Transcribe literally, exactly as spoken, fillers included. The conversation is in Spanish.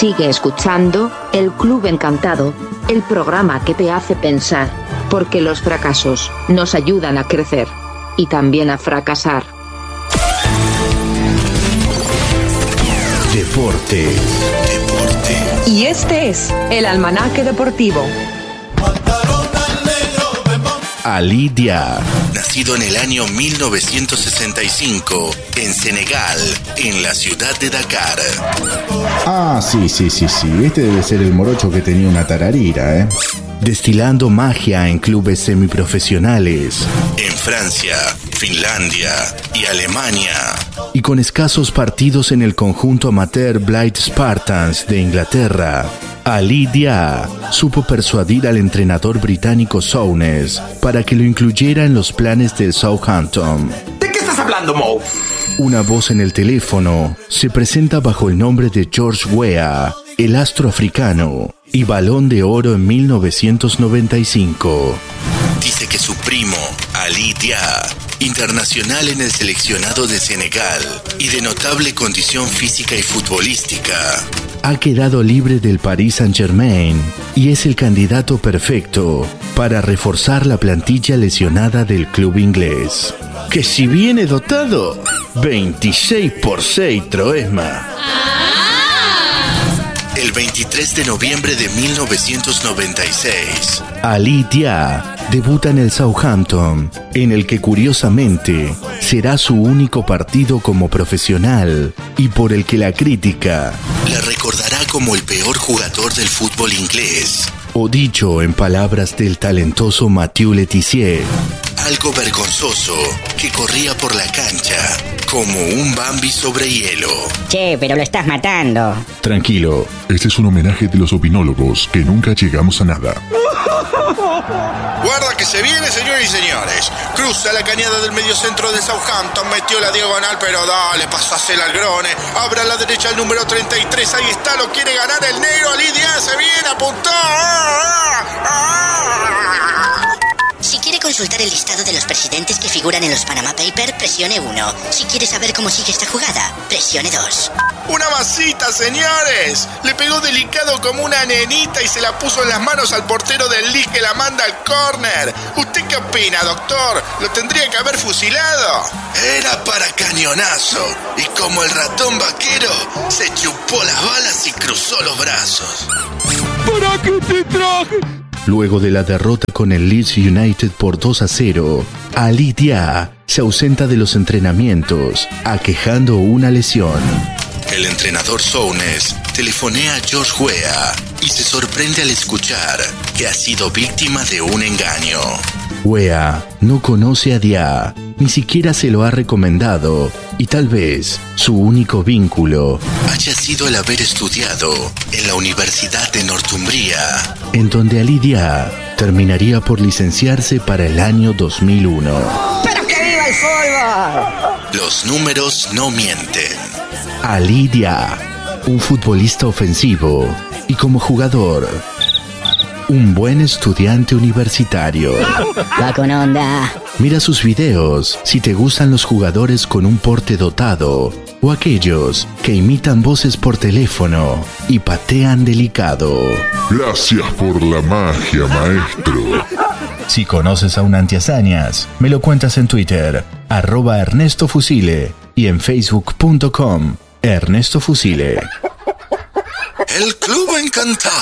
Sigue escuchando El Club Encantado, el programa que te hace pensar, porque los fracasos nos ayudan a crecer y también a fracasar. Deportes. Deportes. Y este es el Almanaque Deportivo. Ali Dia, nacido en el año mil novecientos sesenta y cinco en Senegal, en la ciudad de Dakar. Ah, sí, sí, sí, sí. Este debe ser el morocho que tenía una tararira, ¿eh? Destilando magia en clubes semiprofesionales en Francia, Finlandia y Alemania, y con escasos partidos en el conjunto amateur Blyth Spartans de Inglaterra. Ali Dia supo persuadir al entrenador británico Souness para que lo incluyera en los planes del Southampton. ¿De qué estás hablando, Mo? Una voz en el teléfono se presenta bajo el nombre de George Weah, el astro africano y Balón de Oro en mil novecientos noventa y cinco. Dice que su primo, Ali Dia, internacional en el seleccionado de Senegal y de notable condición física y futbolística, ha quedado libre del Paris Saint-Germain y es el candidato perfecto para reforzar la plantilla lesionada del club inglés, que si viene dotado, veintiséis por seis Troesma. El veintitrés de noviembre de mil novecientos noventa y seis, Ali Dia debuta en el Southampton, en el que curiosamente será su único partido como profesional y por el que la crítica le recordará como el peor jugador del fútbol inglés, o dicho en palabras del talentoso Mathieu Letizier, algo vergonzoso que corría por la cancha como un Bambi sobre hielo. Che, pero lo estás matando. Tranquilo, este es un homenaje de los opinólogos que nunca llegamos a nada. Guarda que se viene, señores y señores. Cruza la cañada del mediocentro de Southampton, metió la diagonal, pero dale, pasásela al Grone. Abre a la derecha el número treinta y tres, ahí está, lo quiere ganar el negro. Ali Dia se viene, apuntó. Si quiere consultar el listado de los presidentes que figuran en los Panama Papers, presione uno. Si quiere saber cómo sigue esta jugada, presione dos. ¡Una masita, señores! Le pegó delicado como una nenita y se la puso en las manos al portero del Leeds que la manda al córner. ¿Usted qué opina, doctor? ¿Lo tendría que haber fusilado? Era para cañonazo, y como el ratón vaquero, se chupó las balas y cruzó los brazos. ¿Para qué te traje? Luego de la derrota con el Leeds United por dos a cero, Ali Dia se ausenta de los entrenamientos, aquejando una lesión. El entrenador Souness telefonea a George Weah y se sorprende al escuchar que ha sido víctima de un engaño. Weah no conoce a Dia, ni siquiera se lo ha recomendado, y tal vez su único vínculo haya sido el haber estudiado en la Universidad de Northumbria, en donde Ali Dia terminaría por licenciarse para el año dos mil uno. ¡Pero que viva el fútbol! Los números no mienten. Ali Dia, un futbolista ofensivo y como jugador, un buen estudiante universitario. Va con onda. Mira sus videos si te gustan los jugadores con un porte dotado o aquellos que imitan voces por teléfono y patean delicado. Gracias por la magia, maestro. Si conoces a un antihazañas, me lo cuentas en Twitter, arroba Ernesto Fusile, y en facebook punto com, Ernesto Fusile. El Club Encantado.